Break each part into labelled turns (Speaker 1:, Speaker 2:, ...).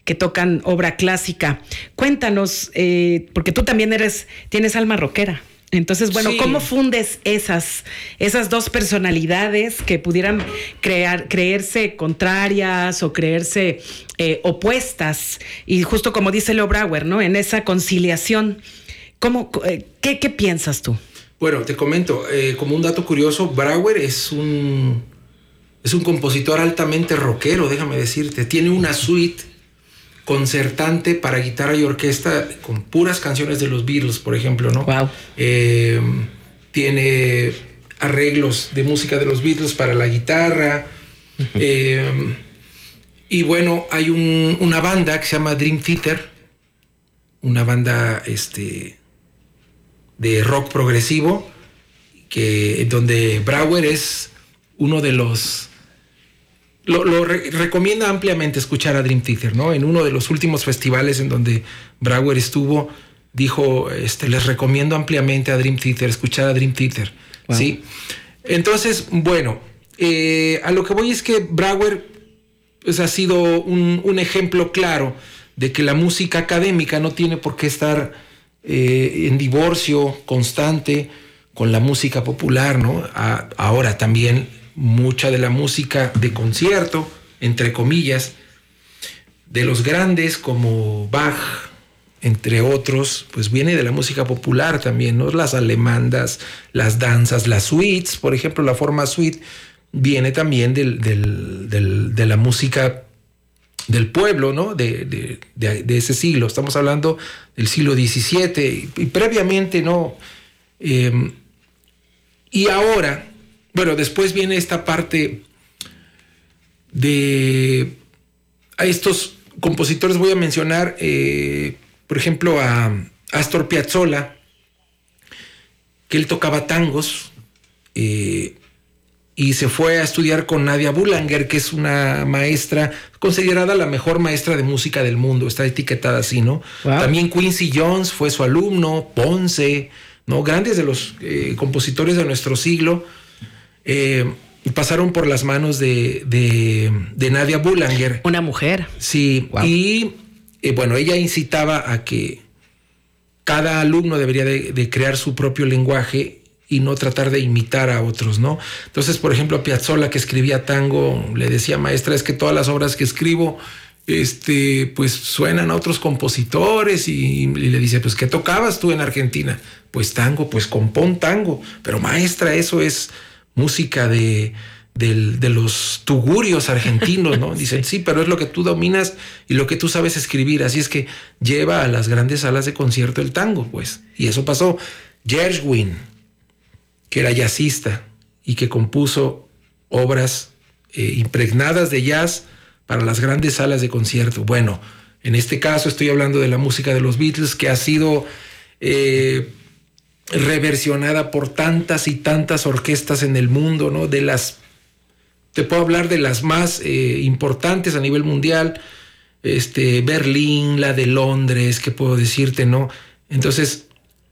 Speaker 1: que tocan obra clásica. Cuéntanos, porque tú también tienes alma rockera. Entonces, bueno, sí. ¿Cómo fundes esas dos personalidades que pudieran creerse contrarias o creerse opuestas? Y justo como dice Leo Brouwer, ¿no? En esa conciliación, ¿qué piensas tú?
Speaker 2: Bueno, te comento, como un dato curioso, Brouwer es un compositor altamente rockero, déjame decirte. Tiene una suite concertante para guitarra y orquesta con puras canciones de los Beatles, por ejemplo, ¿no?
Speaker 1: Wow.
Speaker 2: Tiene arreglos de música de los Beatles para la guitarra. Uh-huh. Y bueno, hay una banda que se llama Dream Theater, una banda de rock progresivo, donde Brouwer es uno de los... recomienda ampliamente escuchar a Dream Theater, ¿no? En uno de los últimos festivales en donde Brouwer estuvo, dijo, les recomiendo ampliamente a Dream Theater, escuchar a Dream Theater, wow. ¿Sí? Entonces, bueno, a lo que voy es que Brouwer pues, ha sido un ejemplo claro de que la música académica no tiene por qué estar en divorcio constante con la música popular, ¿no? Ahora también mucha de la música de concierto, entre comillas, de los grandes como Bach, entre otros, pues viene de la música popular también, ¿no? Las alemandas, las danzas, las suites, por ejemplo, la forma suite viene también de la música del pueblo, ¿no? De ese siglo. Estamos hablando del siglo XVII y previamente, ¿no? Y ahora... Bueno, después viene esta parte de... A estos compositores voy a mencionar, por ejemplo, a Astor Piazzolla, que él tocaba tangos, y se fue a estudiar con Nadia Boulanger, que es una maestra considerada la mejor maestra de música del mundo, está etiquetada así, ¿no? Wow. También Quincy Jones fue su alumno, Ponce, ¿no? Grandes de los compositores de nuestro siglo. Pasaron por las manos de Nadia Boulanger.
Speaker 1: Una mujer.
Speaker 2: Sí, wow. Y bueno, ella incitaba a que cada alumno debería de crear su propio lenguaje y no tratar de imitar a otros, ¿no? Entonces, por ejemplo, a Piazzolla, que escribía tango, le decía, maestra, es que todas las obras que escribo pues suenan a otros compositores, y le dice, pues, ¿qué tocabas tú en Argentina? Pues tango, pues compón tango, pero maestra, eso es música de los tugurios argentinos, ¿no? Dicen, sí, pero es lo que tú dominas y lo que tú sabes escribir, así es que lleva a las grandes salas de concierto el tango, pues. Y eso pasó. Gershwin, que era jazzista y que compuso obras impregnadas de jazz para las grandes salas de concierto. Bueno, en este caso estoy hablando de la música de los Beatles, que ha sido... reversionada por tantas y tantas orquestas en el mundo, ¿no? Te puedo hablar de las más importantes a nivel mundial, Berlín, la de Londres, ¿qué puedo decirte, no? Entonces,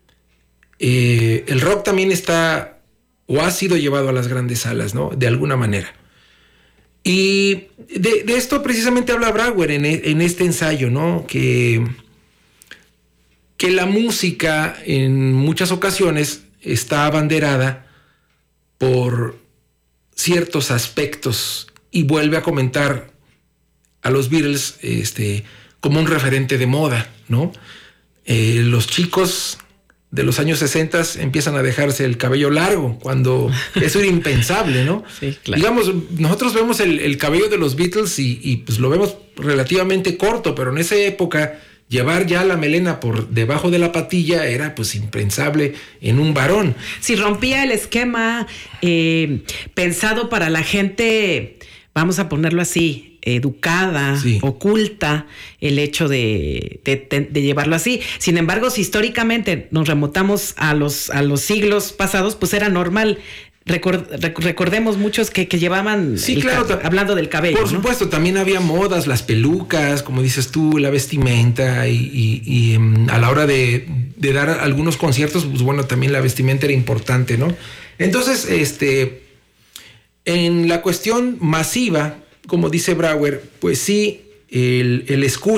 Speaker 2: el rock también está o ha sido llevado a las grandes salas, ¿no? De alguna manera. Y de esto precisamente habla Brouwer en este ensayo, ¿no? Que la música en muchas ocasiones está abanderada por ciertos aspectos, y vuelve a comentar a los Beatles como un referente de moda, ¿no? Los chicos de los años 60 empiezan a dejarse el cabello largo, cuando eso era impensable, ¿no?
Speaker 1: Sí, claro.
Speaker 2: Digamos, nosotros vemos el cabello de los Beatles y pues lo vemos relativamente corto, pero en esa época llevar ya la melena por debajo de la patilla era pues impensable en un varón.
Speaker 1: Si rompía el esquema pensado para la gente, vamos a ponerlo así, educada, sí, oculta, el hecho de llevarlo así. Sin embargo, si históricamente nos remontamos a los siglos pasados, pues era normal. Recordemos muchos que llevaban,
Speaker 2: sí, claro,
Speaker 1: hablando del cabello.
Speaker 2: Por supuesto, ¿no? También había modas, las pelucas, como dices tú, la vestimenta, y a la hora de dar algunos conciertos, pues bueno, también la vestimenta era importante, ¿no? Entonces, en la cuestión masiva, como dice Brouwer, pues sí, el escucha